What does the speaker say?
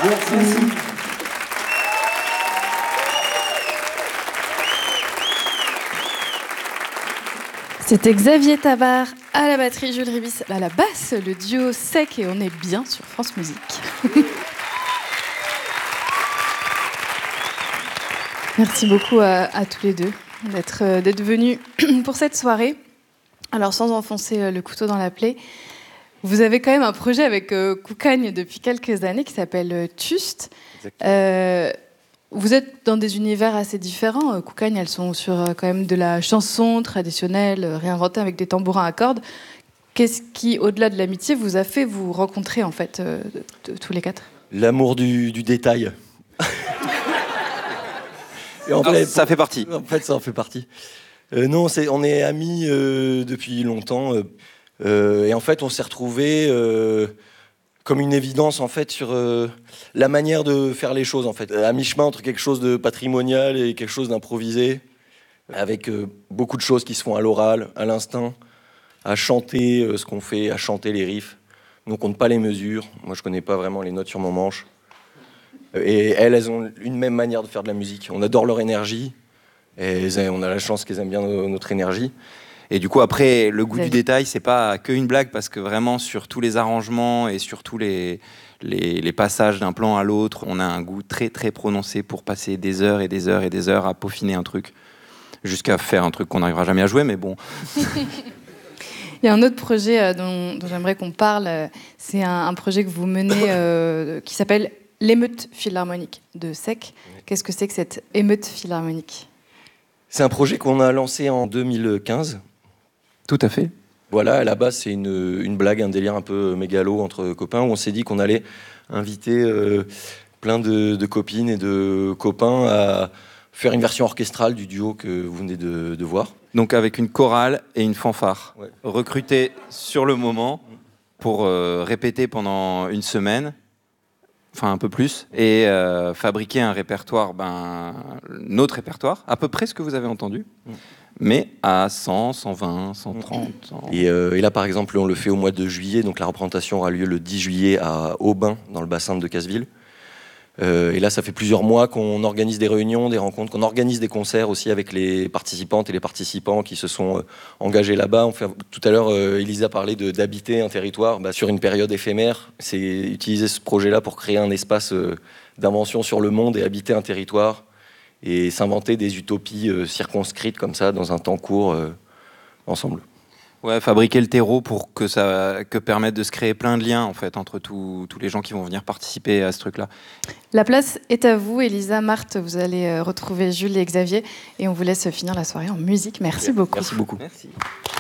Merci. C'était Xavier Tabart à la batterie, Jules Ribis à la basse, le duo Sec, et on est bien sur France Musique. Merci beaucoup à tous les deux d'être venus pour cette soirée. Alors, sans enfoncer le couteau dans la plaie, vous avez quand même un projet avec Koukagne depuis quelques années qui s'appelle Tuste. Vous êtes dans des univers assez différents. Koukagne, elles sont sur quand même de la chanson traditionnelle, réinventée avec des tambourins à cordes. Qu'est-ce qui, au-delà de l'amitié, vous a fait vous rencontrer, en fait, tous les quatre ? L'amour du détail. Et en fait, ça fait partie. En fait, ça en fait partie. Non, on est amis depuis longtemps. Et en fait, on s'est retrouvés comme une évidence en fait sur la manière de faire les choses en fait, à mi-chemin entre quelque chose de patrimonial et quelque chose d'improvisé, avec beaucoup de choses qui se font à l'oral, à l'instinct, à chanter ce qu'on fait, à chanter les riffs. Nous on compte pas les mesures. Moi je connais pas vraiment les notes sur mon manche. Et elles ont une même manière de faire de la musique. On adore leur énergie et on a la chance qu'elles aiment bien notre énergie. Et du coup, après, le goût du détail, c'est pas que une blague, parce que vraiment, sur tous les arrangements et sur tous les passages d'un plan à l'autre, on a un goût très, très prononcé pour passer des heures et des heures et des heures à peaufiner un truc, jusqu'à faire un truc qu'on n'arrivera jamais à jouer, mais bon. Il y a un autre projet dont j'aimerais qu'on parle. C'est un projet que vous menez qui s'appelle l'Émeute Philharmonique de Sec. Qu'est-ce que c'est que cette Émeute Philharmonique ? C'est un projet qu'on a lancé en 2015. Tout à fait. Voilà, à la base, c'est une blague, un délire un peu mégalo entre copains, où on s'est dit qu'on allait inviter plein de copines et de copains à faire une version orchestrale du duo que vous venez de voir. Donc avec une chorale et une fanfare, ouais. Recrutées sur le moment pour répéter pendant une semaine, enfin un peu plus, et fabriquer un répertoire, notre répertoire, à peu près ce que vous avez entendu. Mais à 100, 120, 130. 100... Et là, par exemple, on le fait au mois de juillet. Donc la représentation aura lieu le 10 juillet à Aubin, dans le bassin de Decazeville. Et là, ça fait plusieurs mois qu'on organise des réunions, des rencontres, qu'on organise des concerts aussi avec les participantes et les participants qui se sont engagés là-bas. Tout à l'heure, Elisa parlait d'habiter un territoire sur une période éphémère. C'est utiliser ce projet-là pour créer un espace d'invention sur le monde et habiter un territoire. Et s'inventer des utopies circonscrites comme ça, dans un temps court, ensemble. Ouais, fabriquer le terreau pour que permettre de se créer plein de liens en fait, entre tous les gens qui vont venir participer à ce truc-là. La place est à vous, Elisa, Marthe. Vous allez retrouver Jules et Xavier. Et on vous laisse finir la soirée en musique. Merci beaucoup. Merci beaucoup. Merci.